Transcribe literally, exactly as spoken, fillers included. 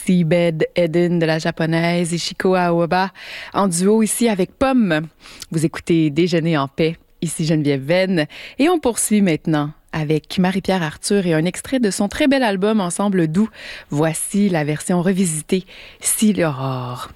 Seabed Eden de la japonaise Ishiko Aoba en duo ici avec Pomme. Vous écoutez Déjeuner en paix. Ici Geneviève Venn et on poursuit maintenant avec Marie-Pierre Arthur et un extrait de son très bel album Ensemble doux. Voici la version revisitée, Si l'aurore.